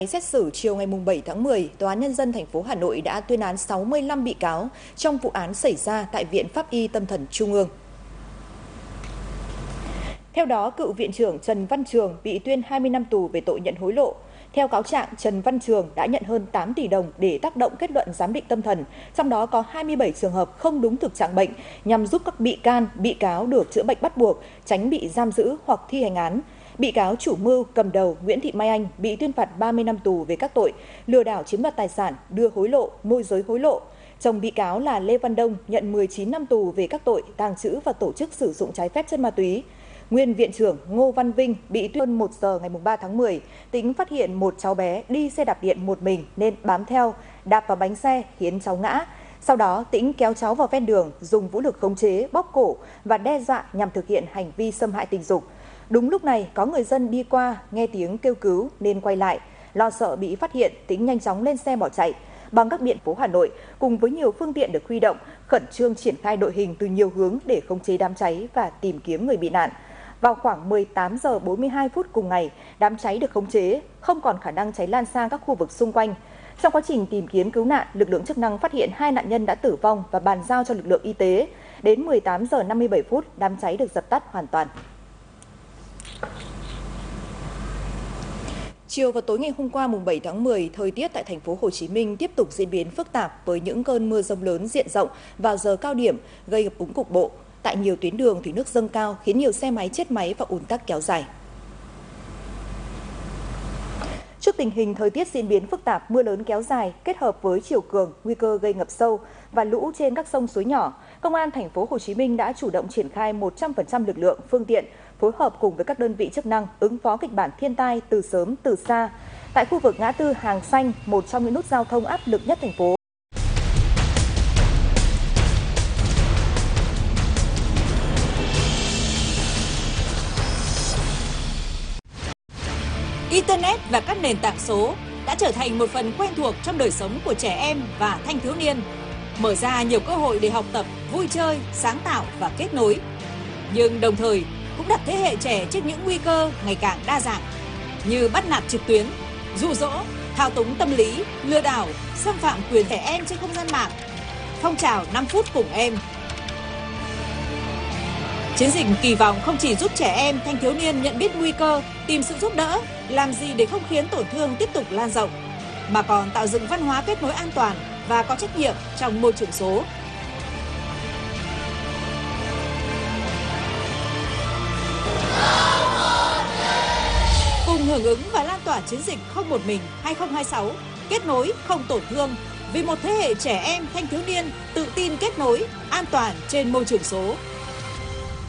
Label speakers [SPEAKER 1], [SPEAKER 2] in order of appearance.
[SPEAKER 1] Xét xử chiều ngày 7 tháng 10, Tòa án Nhân dân thành phố Hà Nội đã tuyên án 65 bị cáo trong vụ án xảy ra tại Viện Pháp y Tâm thần Trung ương. Theo đó, cựu Viện trưởng Trần Văn Trường bị tuyên 20 năm tù về tội nhận hối lộ. Theo cáo trạng, Trần Văn Trường đã nhận hơn 8 tỷ đồng để tác động kết luận giám định tâm thần, trong đó có 27 trường hợp không đúng thực trạng bệnh, nhằm giúp các bị cáo được chữa bệnh bắt buộc, tránh bị giam giữ hoặc thi hành án. Bị cáo chủ mưu cầm đầu Nguyễn Thị Mai Anh bị tuyên phạt 30 năm tù về các tội lừa đảo chiếm đoạt tài sản, đưa hối lộ, môi giới hối lộ. Chồng bị cáo là Lê Văn Đông nhận 19 năm tù về các tội tàng trữ và tổ chức sử dụng trái phép chất ma túy. Nguyên Viện trưởng Ngô Văn Vinh bị tuyên 1 giờ ngày 3 tháng 10, Tính phát hiện một cháu bé đi xe đạp điện một mình nên bám theo, đạp vào bánh xe khiến cháu ngã. Sau đó, Tĩnh kéo cháu vào ven đường, dùng vũ lực khống chế, bóp cổ và đe dọa nhằm thực hiện hành vi xâm hại tình dục. Đúng lúc này, có người dân đi qua nghe tiếng kêu cứu nên quay lại. Lo sợ bị phát hiện, Tĩnh nhanh chóng lên xe bỏ chạy. Bằng các biện pháp Hà Nội, cùng với nhiều phương tiện được huy động, khẩn trương triển khai đội hình từ nhiều hướng để khống chế đám cháy và tìm kiếm người bị nạn. Vào khoảng 18 giờ 42 phút cùng ngày, đám cháy được khống chế, không còn khả năng cháy lan sang các khu vực xung quanh. Trong quá trình tìm kiếm cứu nạn, lực lượng chức năng phát hiện 2 nạn nhân đã tử vong và bàn giao cho lực lượng y tế. Đến 18 giờ 57 phút, đám cháy được dập tắt hoàn toàn. Chiều và tối ngày hôm qua mùng 7 tháng 10, thời tiết tại thành phố Hồ Chí Minh tiếp tục diễn biến phức tạp với những cơn mưa dông lớn diện rộng vào giờ cao điểm gây ngập úng cục bộ. Tại nhiều tuyến đường thì nước dâng cao khiến nhiều xe máy chết máy và ùn tắc kéo dài. Trước tình hình thời tiết diễn biến phức tạp, mưa lớn kéo dài kết hợp với chiều cường, nguy cơ gây ngập sâu và lũ trên các sông suối nhỏ, Công an thành phố Hồ Chí Minh đã chủ động triển khai 100% lực lượng, phương tiện, phối hợp cùng với các đơn vị chức năng ứng phó kịch bản thiên tai từ sớm từ xa. Tại khu vực ngã tư Hàng Xanh, một trong những nút giao thông áp lực nhất thành phố,
[SPEAKER 2] Internet và các nền tảng số đã trở thành một phần quen thuộc trong đời sống của trẻ em và thanh thiếu niên, mở ra nhiều cơ hội để học tập, vui chơi, sáng tạo và kết nối. Nhưng đồng thời cũng đặt thế hệ trẻ trước những nguy cơ ngày càng đa dạng như bắt nạt trực tuyến, dụ dỗ, thao túng tâm lý, lừa đảo, xâm phạm quyền trẻ em trên không gian mạng. Phong trào 5 phút cùng em. Chiến dịch kỳ vọng không chỉ giúp trẻ em, thanh thiếu niên nhận biết nguy cơ, tìm sự giúp đỡ, làm gì để không khiến tổn thương tiếp tục lan rộng, mà còn tạo dựng văn hóa kết nối an toàn và có trách nhiệm trong môi trường số. Cùng hưởng ứng và lan tỏa chiến dịch Không một mình 2026, kết nối không tổn thương, vì một thế hệ trẻ em, thanh thiếu niên tự tin kết nối, an toàn trên môi trường số.